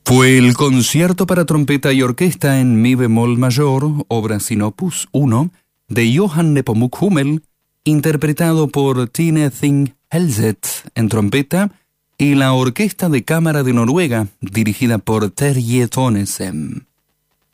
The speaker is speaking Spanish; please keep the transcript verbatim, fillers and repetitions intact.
Fue el concierto para trompeta y orquesta en mi bemol mayor, obra sin opus uno, de Johann Nepomuk Hummel, interpretado por Tine Thing Helseth en trompeta, y la Orquesta de Cámara de Noruega, dirigida por Terje Tonesem.